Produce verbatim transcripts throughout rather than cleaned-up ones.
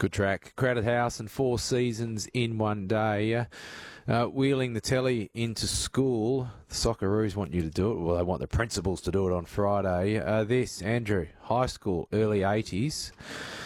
Good track. Crowded House and Four Seasons in one day. Uh, wheeling the telly into school. The Socceroos want you to do it. Well, they want the principals to do it on Friday. Uh, this, Andrew, high school, early eighties.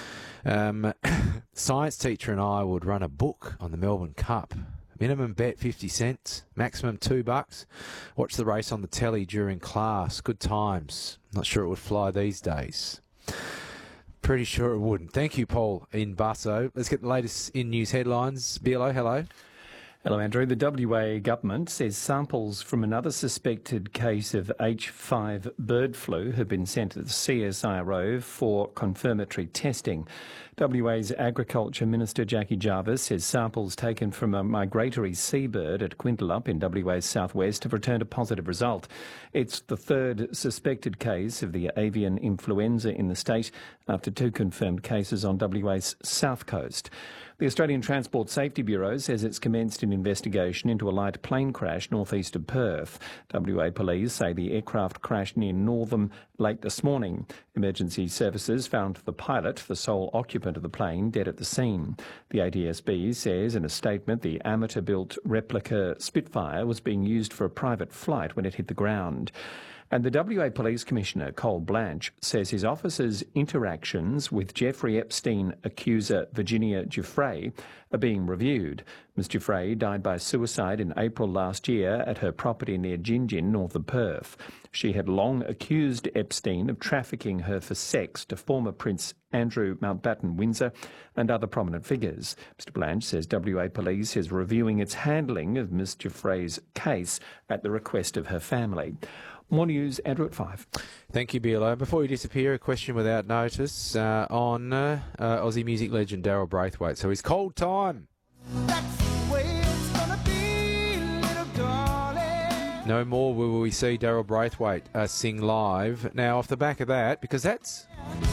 Um, science teacher and I would run a book on the Melbourne Cup. Minimum bet fifty cents, maximum two bucks. Watch the race on the telly during class. Good times. Not sure it would fly these days. Pretty sure it wouldn't. Thank you, Paul in Busso. Let's get the latest in news headlines. B L O, hello. Hello, Andrew. The W A government says samples from another suspected case of H five bird flu have been sent to the C S I R O for confirmatory testing. W A's Agriculture Minister Jackie Jarvis says samples taken from a migratory seabird at Quintalup in W A's southwest have returned a positive result. It's the third suspected case of the avian influenza in the state after two confirmed cases on W A's south coast. The Australian Transport Safety Bureau says it's commenced an investigation into a light plane crash northeast of Perth. W A police say the aircraft crashed near Northam late this morning. Emergency services found the pilot, the sole occupant of the plane, dead at the scene. The A T S B says in a statement the amateur-built replica Spitfire was being used for a private flight when it hit the ground. And the W A Police Commissioner, Cole Blanche, says his office's interactions with Jeffrey Epstein accuser Virginia Giuffre are being reviewed. Miz Giuffre died by suicide in April last year at her property near Gingin, north of Perth. She had long accused Epstein of trafficking her for sex to former Prince Andrew Mountbatten-Windsor and other prominent figures. Mister Blanche says W A Police is reviewing its handling of Miz Giuffre's case at the request of her family. More news, Andrew, at five. Thank you, B L O. Before you disappear, a question without notice uh, on uh, uh, Aussie music legend Daryl Braithwaite. So his Cold Time. That's the way it's gonna be, little darling. No more will we see Daryl Braithwaite uh, sing live. Now, off the back of that, because that's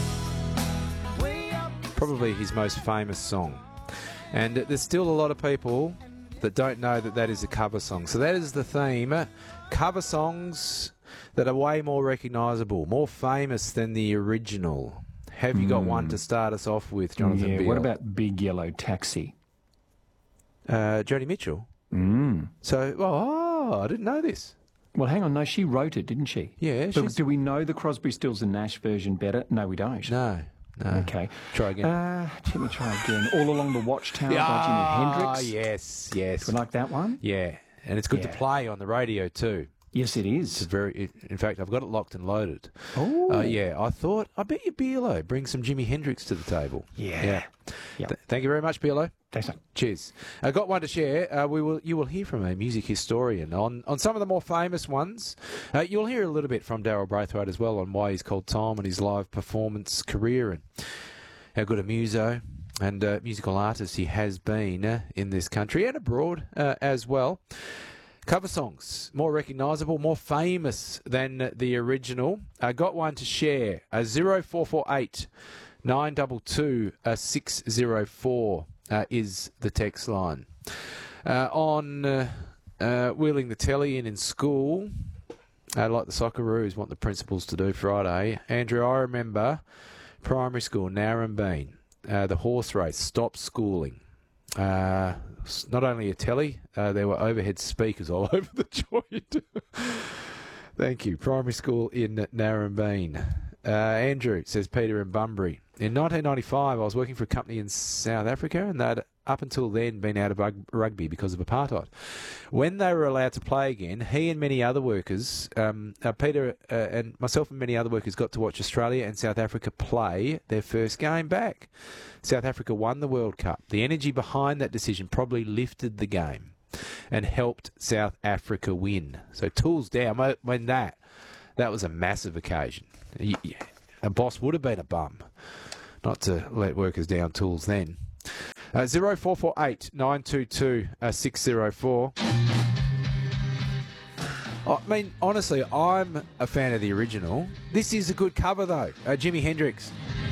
probably his most famous song. And there's still a lot of people that don't know that that is a cover song. So that is the theme. Cover songs that are way more recognisable, more famous than the original. Have you got Mm. one to start us off with, Jonathan Yeah, Beale? what about Big Yellow Taxi? Uh, Jodie Mitchell. Mm. So, oh, I didn't know this. Well, hang on. No, she wrote it, didn't she? Yeah, But she's... do we know the Crosby, Stills and Nash version better? No, we don't. No, no. Okay. Try again. Uh, let me try again. All Along the Watchtower by Ah, Jimi Hendrix. yes, yes. Do we like that one? Yeah, and it's good Yeah. to play on the radio too. Yes, it It's is. very. It, in fact, I've got it locked and loaded. Oh, Uh, yeah, I thought, I bet you B L O bring some Jimi Hendrix to the table. Yeah. Yeah. Yeah. Th- thank you very much, B L O. Thanks, mate. Cheers. I got one to share. Uh, we will. You will hear from a music historian on, on some of the more famous ones. Uh, you'll hear a little bit from Daryl Braithwaite as well on why he's called Time and his live performance career and how good a muso and uh, musical artist he has been uh, in this country and abroad uh, as well. Cover songs, more recognisable, more famous than the original. I uh, got one to share. Uh, zero four four eight nine two two six zero four uh, is the text line. Uh, on uh, uh, wheeling the telly in in school, uh, like the Socceroos want the principals to do Friday. Andrew, I remember primary school, Narrabeen, uh, the horse race, stop schooling. Uh, not only a telly, uh, there were overhead speakers all over the joint. Thank you. Primary school in Narrabeen. Uh, Andrew, says Peter in Bunbury. In nineteen ninety-five, I was working for a company in South Africa, and they'd up until then been out of rug- rugby because of apartheid. When they were allowed to play again, he and many other workers, um, uh, Peter uh, and myself and many other workers got to watch Australia and South Africa play their first game back. South Africa won the World Cup. The energy behind that decision probably lifted the game and helped South Africa win. So tools down. When that, that was a massive occasion. A boss would have been a bum not to let workers down tools then. Uh, zero four four eight nine two two six zero four. I mean, honestly, I'm a fan of the original. This is a good cover, though. Uh, Jimi Hendrix.